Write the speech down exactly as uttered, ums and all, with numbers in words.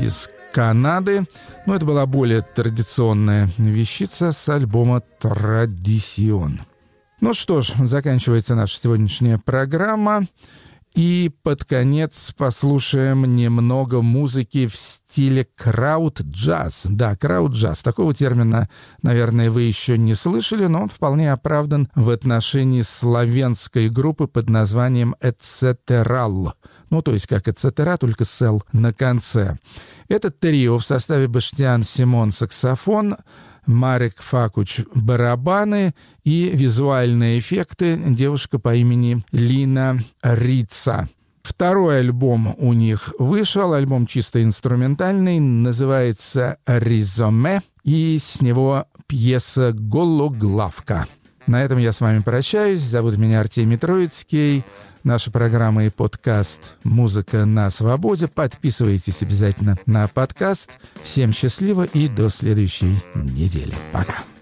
из Канады. Но это была более традиционная вещица с альбома «Традисион». Ну что ж, заканчивается наша сегодняшняя программа. И под конец послушаем немного музыки в стиле крауд-джаз. Да, крауд-джаз. Такого термина, наверное, вы еще не слышали, но он вполне оправдан в отношении славянской группы под названием «Эцетерал». Ну, то есть как «Эцетера», только с «л» на конце. Этот трио в составе Баштиан Симон саксофон, Марек Факуч барабаны и визуальные эффекты девушка по имени Лина Рица. Второй альбом у них вышел, альбом чисто инструментальный, называется «Ризоме», и с него пьеса «Гологлавка». На этом я с вами прощаюсь. Зовут меня Артемий Троицкий. Наша программа и подкаст «Музыка на свободе». Подписывайтесь обязательно на подкаст. Всем счастливо и до следующей недели. Пока.